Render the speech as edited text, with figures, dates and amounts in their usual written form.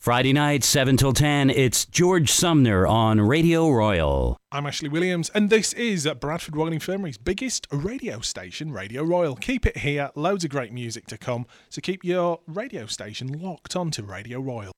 Friday night, 7 till 10, it's George Sumner on Radio Royal. I'm Ashley Williams, and this is Bradford Royal Infirmary's biggest radio station, Radio Royal. Keep it here, loads of great music to come, so keep your radio station locked onto Radio Royal.